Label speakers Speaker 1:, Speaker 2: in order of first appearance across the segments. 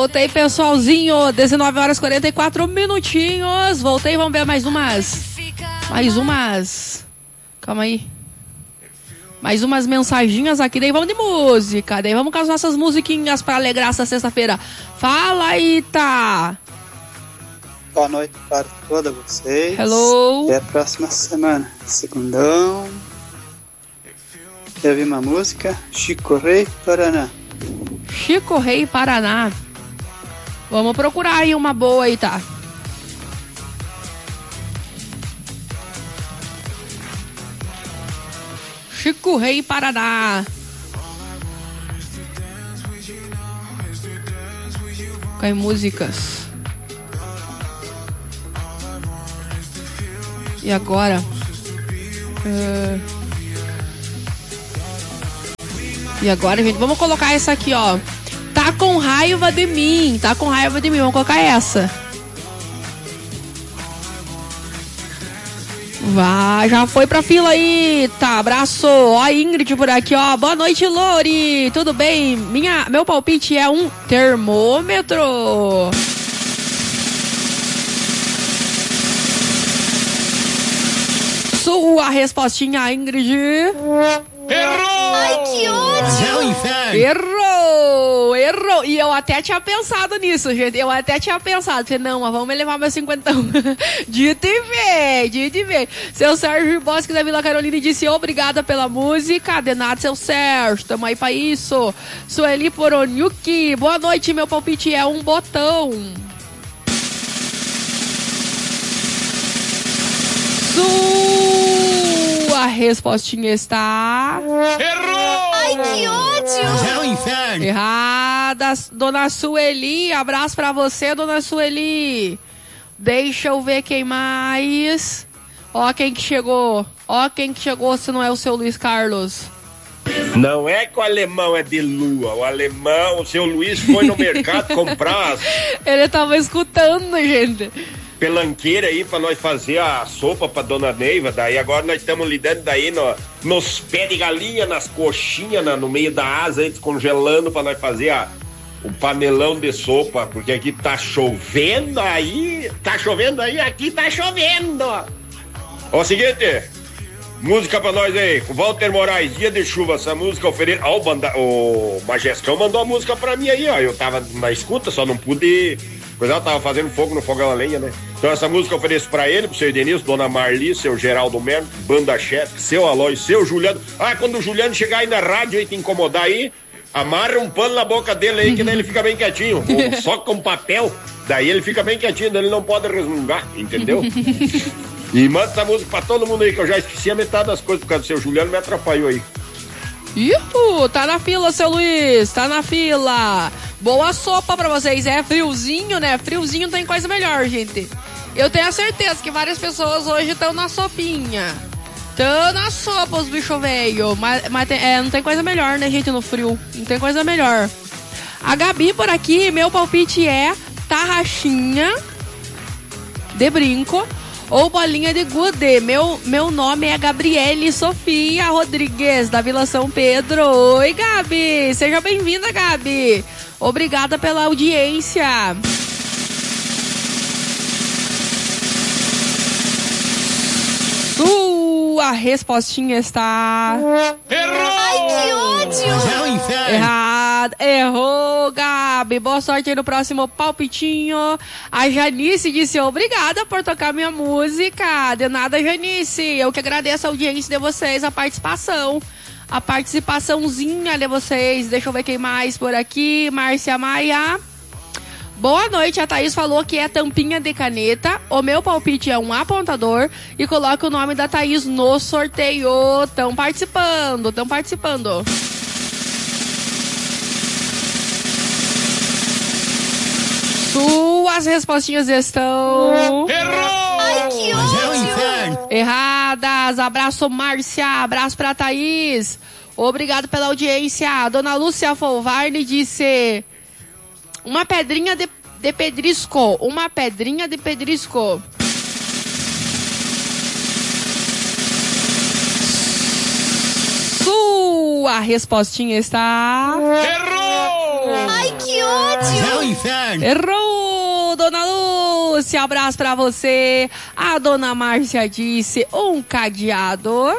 Speaker 1: Voltei, pessoalzinho. 19 horas 44 minutinhos. Voltei, vamos ver mais umas. Calma aí. Mais umas mensaginhas aqui, daí vamos de música. Daí vamos com as nossas musiquinhas pra alegrar essa sexta-feira. Fala aí, tá?
Speaker 2: Boa noite para todos vocês.
Speaker 1: Hello.
Speaker 2: Até a próxima semana. Segundão. Quer ouvir uma música? Chico Rei, Paraná.
Speaker 1: Chico Rei, Paraná. Vamos procurar aí uma boa aí, tá? Chico Rei, Paraná. Com músicas. E agora? E agora, gente, vamos colocar essa aqui, ó. Tá com raiva de mim. Tá com raiva de mim. Vamos colocar essa. Vai, já foi pra fila aí. Tá, abraço. Ó a Ingrid por aqui, ó. Boa noite, Lori. Tudo bem? Meu palpite é um termômetro. Sua respostinha, Ingrid.
Speaker 3: Errou!
Speaker 4: Ai, que ódio!
Speaker 3: É o inferno!
Speaker 1: Errou! E eu até tinha pensado nisso, gente. Eu até tinha pensado. Falei, não, mas vamos levar meu cinquentão. Dito e ver. Seu Sérgio Bosque da Vila Carolina disse obrigada pela música. De nada, seu Sérgio. Tamo aí pra isso. Sueli Poroniuki. Boa noite, meu palpite é um botão. Sua respostinha está...
Speaker 3: Errou!
Speaker 4: Ai, que ódio!
Speaker 3: É o inferno!
Speaker 1: Errada, dona Sueli. Abraço pra você, dona Sueli. Deixa eu ver quem mais. Ó quem que chegou. Se não é o seu Luiz Carlos.
Speaker 5: Não é que o alemão é de lua. O seu Luiz foi no mercado comprar
Speaker 1: Ele tava escutando, gente.
Speaker 5: pelanqueira aí pra nós fazer a sopa pra dona Neiva. Daí agora nós estamos lidando daí nos pés de galinha, nas coxinhas, no meio da asa aí, descongelando pra nós fazer o panelão de sopa, porque aqui tá chovendo aí, aqui tá chovendo. Ó, seguinte, música pra nós aí, Walter Moraes, Dia de Chuva, essa música oferece... Ó, o Majestão mandou a música pra mim aí, ó, eu tava na escuta, só não pude... Pois ela tava fazendo fogo no fogão a lenha, né? Então essa música eu ofereço pra ele, pro seu Edenilson, dona Marli, seu Geraldo Melo, Banda Chefe, seu Aloy, seu Juliano. Ah, quando o Juliano chegar aí na rádio e te incomodar aí, amarra um pano na boca dele aí, que daí ele fica bem quietinho. Só com papel, daí ele fica bem quietinho, daí ele não pode resmungar, entendeu? E manda essa música pra todo mundo aí, que eu já esqueci a metade das coisas por causa do seu Juliano, me atrapalhou aí.
Speaker 1: Tá na fila, seu Luiz, tá na fila. Boa sopa pra vocês, é friozinho, né? Friozinho tem coisa melhor, gente. Eu tenho a certeza que várias pessoas hoje estão na sopinha. Estão na sopa, os bichos velho. Mas não tem coisa melhor, né, gente, no frio. Não tem coisa melhor. A Gabi por aqui, meu palpite é tarraxinha de brinco ou bolinha de gude. Meu nome é Gabriele Sofia Rodrigues, da Vila São Pedro. Oi, Gabi. Seja bem-vinda, Gabi. Obrigada pela audiência. Sua respostinha está...
Speaker 3: Errou!
Speaker 4: Ai, que ódio!
Speaker 3: É o inferno!
Speaker 1: Errado. Errou, Gabi. Boa sorte aí no próximo palpitinho. A Janice disse obrigada por tocar minha música. De nada, Janice. Eu que agradeço a audiência de vocês, a participação. A participaçãozinha de vocês. Deixa eu ver quem mais por aqui. Márcia Maia. Boa noite, a Thaís falou que é tampinha de caneta. O meu palpite é um apontador. E coloca o nome da Thaís no sorteio. Estão participando. Suas respostinhas estão...
Speaker 3: Errou!
Speaker 4: Ai, que
Speaker 3: É o
Speaker 4: ódio!
Speaker 3: inferno!
Speaker 1: erradas. Abraço, Márcia. Abraço pra Thaís. Obrigado pela audiência. Dona Lúcia Folvarne disse... Uma pedrinha de pedrisco. Uma pedrinha de pedrisco. Sua respostinha está...
Speaker 3: Errou!
Speaker 4: Ai, que ódio!
Speaker 3: É o inferno.
Speaker 1: Errou, dona Lúcia, abraço pra você. A dona Márcia disse um cadeado.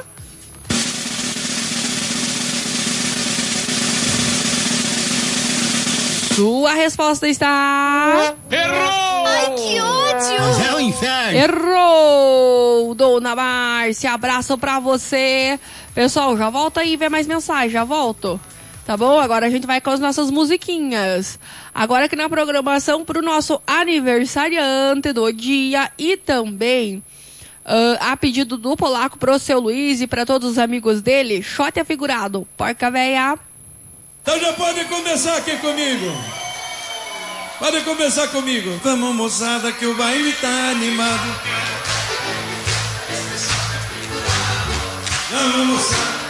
Speaker 1: Sua resposta está...
Speaker 3: Errou!
Speaker 4: Ai, que ódio!
Speaker 3: É o inferno.
Speaker 1: Errou, dona Márcia, abraço pra você. Pessoal, já volto aí ver mais mensagem, já volto. Tá bom? Agora a gente vai com as nossas musiquinhas. Agora aqui na programação pro nosso aniversariante do dia e também a pedido do Polaco pro seu Luiz e pra todos os amigos dele, shot afigurado, porca véia.
Speaker 6: Então já pode começar aqui comigo. Pode começar comigo. Vamos, moçada, que o baile tá animado. Vamos, moçada.